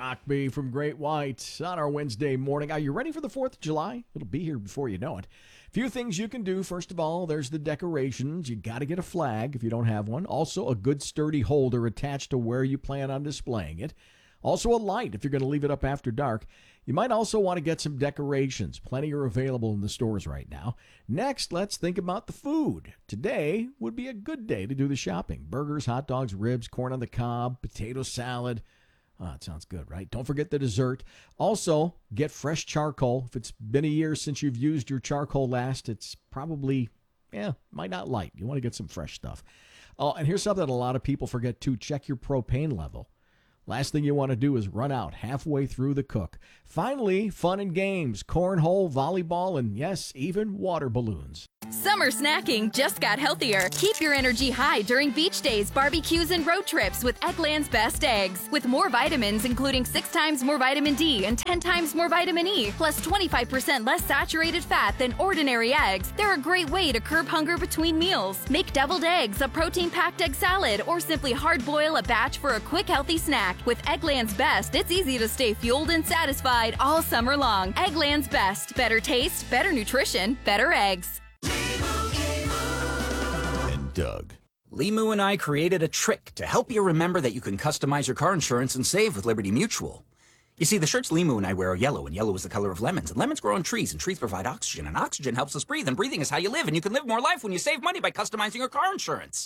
Rockby from Great White on our Wednesday morning. Are you ready for the 4th of July? It'll be here before you know it. Few things you can do. First of all, there's the decorations. You got to get a flag if you don't have one. Also, a good sturdy holder attached to where you plan on displaying it. Also, a light if you're going to leave it up after dark. You might also want to get some decorations. Plenty are available in the stores right now. Next, let's think about the food. Today would be a good day to do the shopping. Burgers, hot dogs, ribs, corn on the cob, potato salad. Oh, it sounds good, right? Don't forget the dessert. Also, get fresh charcoal. If it's been a year since you've used your charcoal last, it's probably, might not light. You want to get some fresh stuff. Oh, and here's something that a lot of people forget too. Check your propane level. Last thing you want to do is run out halfway through the cook. Finally, fun and games, cornhole, volleyball, and yes, even water balloons. Summer snacking just got healthier. Keep your energy high during beach days, barbecues, and road trips with Eggland's Best Eggs. With more vitamins, including 6 times more vitamin D and 10 times more vitamin E, plus 25% less saturated fat than ordinary eggs, they're a great way to curb hunger between meals. Make deviled eggs, a protein-packed egg salad, or simply hard-boil a batch for a quick, healthy snack. With Eggland's Best, it's easy to stay fueled and satisfied all summer long. Eggland's Best. Better taste, better nutrition, better eggs. And Doug. Limu and I created a trick to help you remember that you can customize your car insurance and save with Liberty Mutual. You see, the shirts Limu and I wear are yellow, and yellow is the color of lemons, and lemons grow on trees, and trees provide oxygen, and oxygen helps us breathe, and breathing is how you live, and you can live more life when you save money by customizing your car insurance.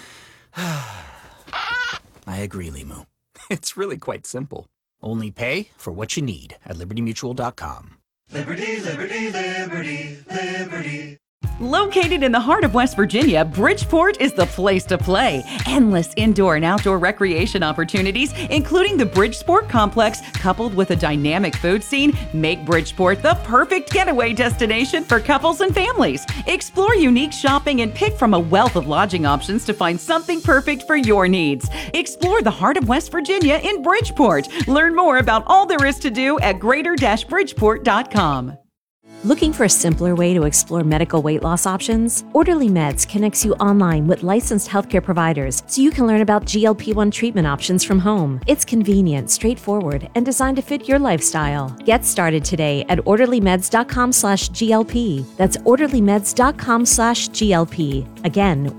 I agree, Limu. It's really quite simple. Only pay for what you need at LibertyMutual.com. Liberty, liberty, liberty, liberty. Located in the heart of West Virginia, Bridgeport is the place to play. Endless indoor and outdoor recreation opportunities, including the Bridgeport Complex, coupled with a dynamic food scene, make Bridgeport the perfect getaway destination for couples and families. Explore unique shopping and pick from a wealth of lodging options to find something perfect for your needs. Explore the heart of West Virginia in Bridgeport. Learn more about all there is to do at greater-bridgeport.com. Looking for a simpler way to explore medical weight loss options? Orderly Meds connects you online with licensed healthcare providers so you can learn about GLP-1 treatment options from home. It's convenient, straightforward, and designed to fit your lifestyle. Get started today at orderlymeds.com/GLP. That's orderlymeds.com/GLP. Again,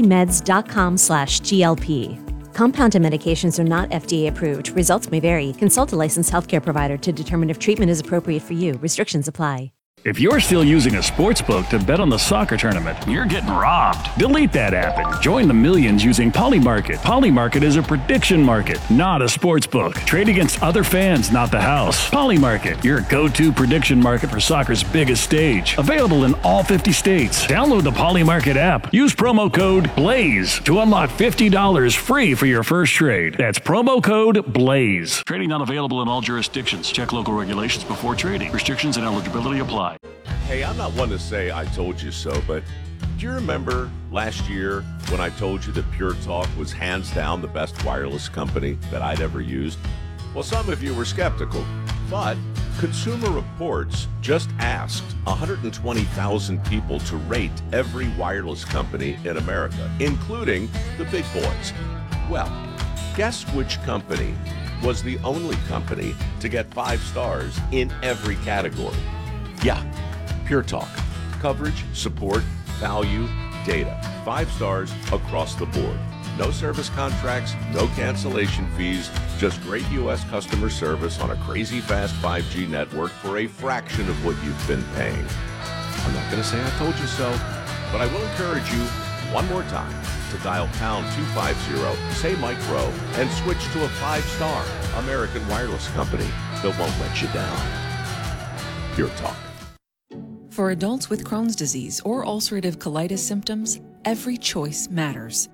orderlymeds.com/GLP. Compounded medications are not FDA approved. Results may vary. Consult a licensed healthcare provider to determine if treatment is appropriate for you. Restrictions apply. If you're still using a sports book to bet on the soccer tournament, you're getting robbed. Delete that app and join the millions using Polymarket. Polymarket is a prediction market, not a sports book. Trade against other fans, not the house. Polymarket, your go-to prediction market for soccer's biggest stage. Available in all 50 states. Download the Polymarket app. Use promo code BLAZE to unlock $50 free for your first trade. That's promo code BLAZE. Trading not available in all jurisdictions. Check local regulations before trading. Restrictions and eligibility apply. Hey, I'm not one to say I told you so, but do you remember last year when I told you that Pure Talk was hands down the best wireless company that I'd ever used? Well, some of you were skeptical, but Consumer Reports just asked 120,000 people to rate every wireless company in America, including the big boys. Well, guess which company was the only company to get 5 stars in every category? Yeah, Pure Talk. Coverage, support, value, data. 5 stars across the board. No service contracts, no cancellation fees, just great U.S. customer service on a crazy fast 5G network for a fraction of what you've been paying. I'm not going to say I told you so, but I will encourage you one more time to dial pound 250, say Mike Rowe, and switch to a 5-star American wireless company that won't let you down. Pure Talk. For adults with Crohn's disease or ulcerative colitis symptoms, every choice matters.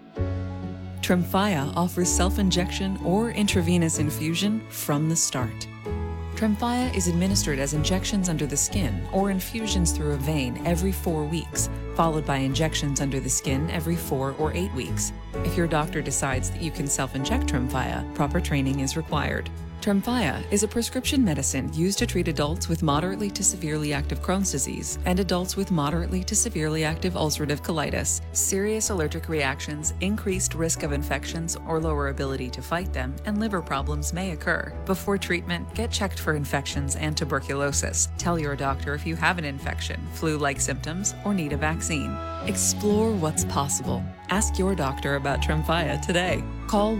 Tremfya offers self-injection or intravenous infusion from the start. Tremfya is administered as injections under the skin or infusions through a vein every 4 weeks, followed by injections under the skin every 4 or 8 weeks. If your doctor decides that you can self-inject Tremfya, proper training is required. Tremfya is a prescription medicine used to treat adults with moderately to severely active Crohn's disease and adults with moderately to severely active ulcerative colitis. Serious allergic reactions, increased risk of infections or lower ability to fight them, and liver problems may occur. Before treatment, get checked for infections and tuberculosis. Tell your doctor if you have an infection, flu-like symptoms, or need a vaccine. Explore what's possible. Ask your doctor about Tremfya today. Call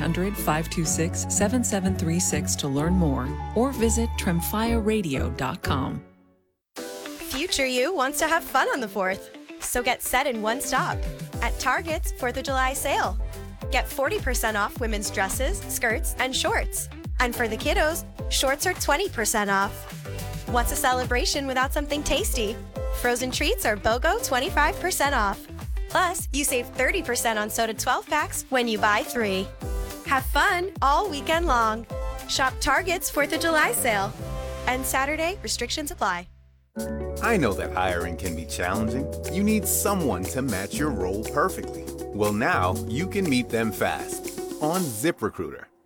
1-800-526-7736 to learn more or visit tremfyaradio.com. Future you wants to have fun on the 4th, so get set in one stop at Target's 4th of July sale. Get 40% off women's dresses, skirts, and shorts. And for the kiddos, shorts are 20% off. What's a celebration without something tasty? Frozen treats are BOGO 25% off. Plus, you save 30% on soda 12 packs when you buy 3. Have fun all weekend long. Shop Target's 4th of July sale. And Saturday, restrictions apply. I know that hiring can be challenging. You need someone to match your role perfectly. Well, now you can meet them fast on ZipRecruiter.